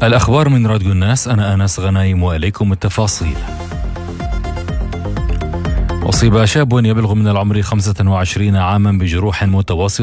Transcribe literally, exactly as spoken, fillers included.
الأخبار من راديو الناس، أنا أنس غنايم وإليكم التفاصيل. أصيب شاب يبلغ من العمر خمسة وعشرين عاما بجروح متواصلة